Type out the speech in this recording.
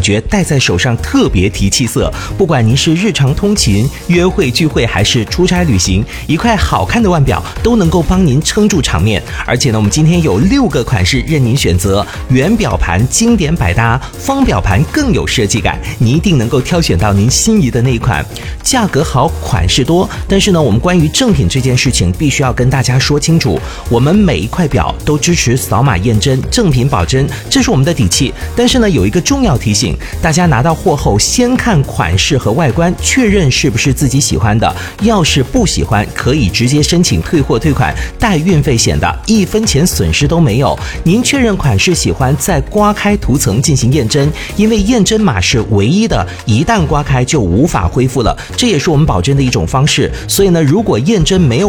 觉戴在手上特别提气色。不管您是日常通勤、约会聚会还是出差旅行，一块好看的腕表都能够帮您撑住场面。而且呢，我们今天有6个款式任您选择，圆表盘经典百搭，方表盘更有设计感，你一定能够挑选到您心仪的那一款。价格好，款式多，但是呢，我们关于正品这件事情必须要跟大家说清楚，我们每一块表都支持扫码验证，正品保真，这是我们的底气。但是呢，有一个重要提醒，大家拿到货后先看款式和外观，确认是不是自己喜欢的。要是不喜欢，可以直接申请退货退款，带运费险的，1分钱损失都没有。您确认款式喜欢，再刮开涂层进行验真，因为验真码是唯一的，一旦刮开就无法恢复了，这也是我们保真的一种方式。所以呢，如果验真没有